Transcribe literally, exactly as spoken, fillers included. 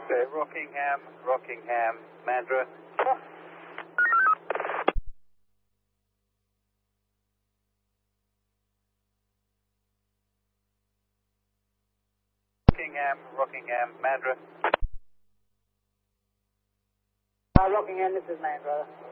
Okay, Rockingham, Rockingham, Mandra. Rockingham, Rockingham, Mandra. Uh, Rockingham, this is Mandra.